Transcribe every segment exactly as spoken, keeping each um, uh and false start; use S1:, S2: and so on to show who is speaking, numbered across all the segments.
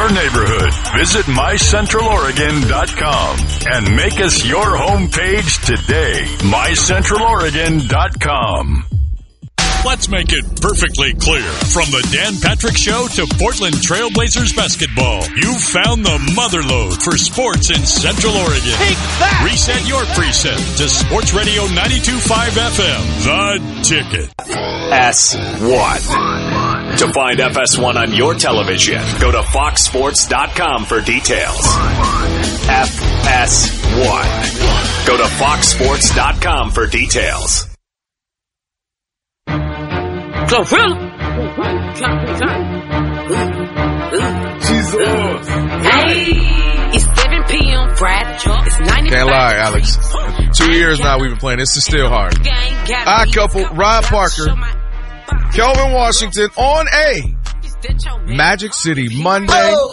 S1: your neighborhood. Visit my central oregon dot com and make us your homepage today. my central oregon dot com. Let's make it perfectly clear. From the Dan Patrick Show to Portland Trailblazers basketball, you've found the motherlode for sports in Central Oregon.
S2: Take that!
S1: Reset your preset to Sports Radio ninety-two point five F M, The Ticket.
S3: S one. To find F S one on your television, go to fox sports dot com for details. F S one. Go to fox sports dot com for details.
S4: Glorilla. Hey, it's seven p.m. Friday. It's ninety-five.
S5: Can't lie, Alex. Two years now we've been playing. This is still hard. Odd couple, Rob Parker, Kelvin Washington on a Magic City Monday.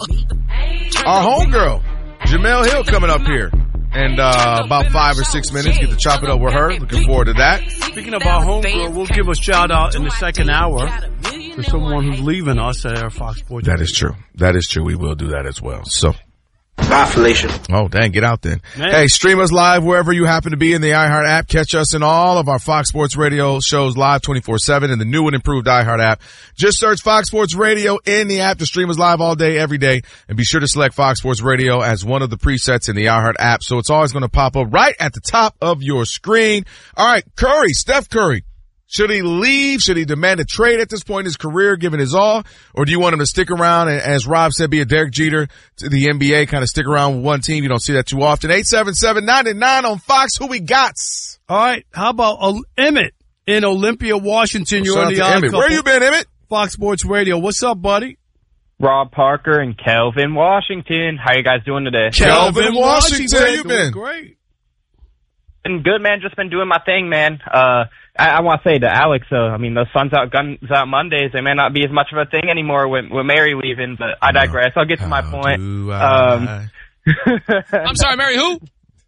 S5: Our homegirl, Jemele Hill, coming up here. And uh about five or six minutes, get to chop it up with her. Looking forward to that.
S6: Speaking of our homegirl, we'll give a shout out in the second hour to someone who's leaving us at Air Fox Sports.
S5: That is true. That is true. We will do that as well. So.
S7: Bye, Felicia.
S5: Oh, dang. Get out then.
S6: Man.
S5: Hey, stream us live wherever you happen to be in the iHeart app. Catch us in all of our Fox Sports Radio shows live twenty-four seven in the new and improved iHeart app. Just search Fox Sports Radio in the app to stream us live all day, every day. And be sure to select Fox Sports Radio as one of the presets in the iHeart app. So it's always going to pop up right at the top of your screen. All right. Curry, Steph Curry. Should he leave? Should he demand a trade at this point in his career, given his all? Or do you want him to stick around and, as Rob said, be a Derek Jeter to the N B A, kind of stick around with one team? You don't see that too often. eight seven seven, nine nine on Fox. Who we got?
S6: All right. How about uh, Emmett in Olympia, Washington? You're on the Odd Couple.
S5: Where you been, Emmett?
S6: Fox Sports Radio. What's up, buddy?
S8: Rob Parker and Kelvin Washington. How you guys doing today?
S5: Kelvin Washington. Where you been?
S6: Great.
S8: Been good, man. Just been doing my thing, man. Uh, I, I want to say to Alex, uh, I mean, those Suns out, Guns out Mondays, they may not be as much of a thing anymore with, with Mary leaving, but I digress. I'll get to my point. Um,
S2: I'm sorry, Mary, who?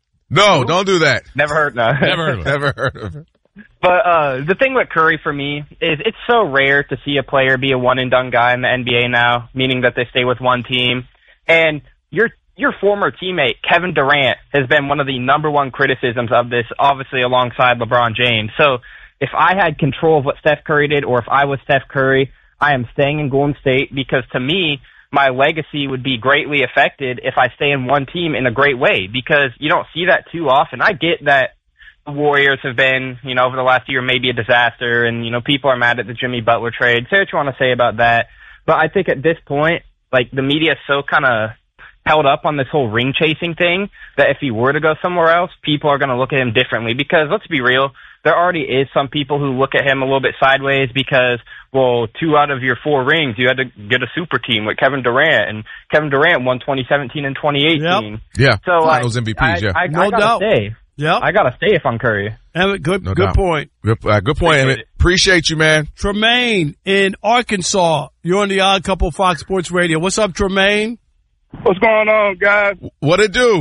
S5: No, don't do that.
S8: Never heard, no.
S2: Never heard of it.
S5: Never heard of it.
S8: But uh, the thing with Curry for me is it's so rare to see a player be a one-and-done guy in the N B A now, meaning that they stay with one team. And your your former teammate, Kevin Durant, has been one of the number one criticisms of this, obviously alongside LeBron James. So if I had control of what Steph Curry did, or if I was Steph Curry, I am staying in Golden State because, to me, my legacy would be greatly affected if I stay in one team in a great way, because you don't see that too often. I get that the Warriors have been, you know, over the last year maybe a disaster, and, you know, people are mad at the Jimmy Butler trade. Say what you want to say about that. But I think at this point, like, the media is so kind of held up on this whole ring chasing thing that if he were to go somewhere else, people are going to look at him differently. Because let's be real, there already is some people who look at him a little bit sideways because, well, two out of your four rings, you had to get a super team with Kevin Durant, and Kevin Durant won twenty seventeen and twenty eighteen.
S5: Yep. Yeah,
S8: so
S5: Finals
S8: I,
S5: M V Ps,
S8: I,
S5: yeah.
S8: I, I,
S6: No
S8: I gotta
S6: doubt.
S8: stay.
S6: Yep.
S8: I gotta stay if I'm Curry.
S6: Emmett, good,
S5: No
S6: good
S5: doubt.
S6: point.
S5: Good, uh, good point, Emmett. Appreciate you, man.
S6: Tremaine in Arkansas. You're on the Odd Couple Fox Sports Radio. What's up, Tremaine?
S9: What's going on, guys?
S5: What it do?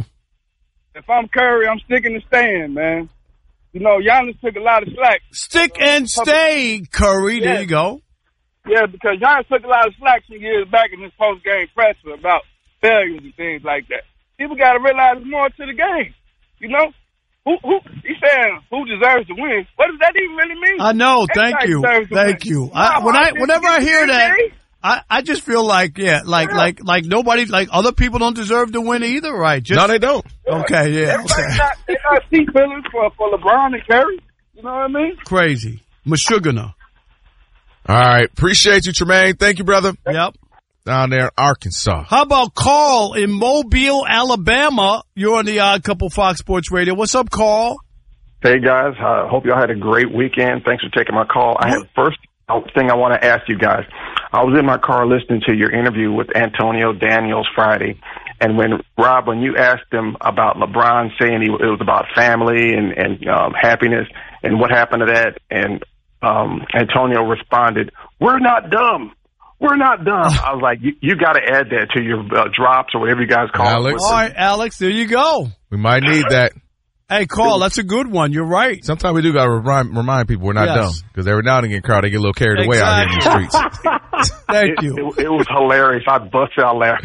S9: If I'm Curry, I'm sticking to staying, man. You know, Giannis took a lot of slack.
S6: Stick and stay, Curry. There
S9: Yeah.
S6: you go.
S9: Yeah, because Giannis took a lot of slack some years back in his post-game presser about failures and things like that. People got to realize there's more to the game. You know? Who, who, he's saying who deserves to win. What does that even really mean?
S6: I know. Thank
S9: Everybody
S6: you.
S9: deserves to
S6: Thank
S9: win.
S6: you. I,
S9: No,
S6: when I,
S9: think
S6: whenever I
S9: it's
S6: hear
S9: the
S6: that,
S9: N B A.
S6: I, I just feel like, yeah, like,
S9: Yeah.
S6: like, like nobody, like other people don't deserve to win either, right? Just,
S5: No, they don't.
S6: Okay, yeah.
S9: Everybody's
S6: Okay.
S9: not, they're not seat fillers for, for LeBron and Curry. You know what I mean?
S6: Crazy. Meshuggah.
S5: All right. Appreciate you, Tremaine. Thank you, brother.
S6: Yep.
S5: Down there in Arkansas.
S6: How about Carl in Mobile, Alabama? You're on the Odd Couple Fox Sports Radio. What's up, Carl?
S10: Hey, guys. I hope y'all had a great weekend. Thanks for taking my call. I had first thing I want to ask you guys. I was in my car listening to your interview with Antonio Daniels Friday, and when, Rob, when you asked him about LeBron saying he, it was about family and, and um, happiness and what happened to that, and um, Antonio responded, "We're not dumb. We're not dumb." I was like, you, you got to add that to your uh, drops or whatever you guys call
S5: Alex.
S10: it.
S6: All right, Alex, there you go.
S5: We might need that.
S6: Hey, Carl, that's a good one. You're right.
S5: Sometimes we do got to remind, remind people we're not
S6: Yes.
S5: dumb, because every now and again, Carl, they get a little carried away out here in the streets.
S6: Thank
S10: It,
S6: you.
S10: it, it was hilarious. I busted out laughing.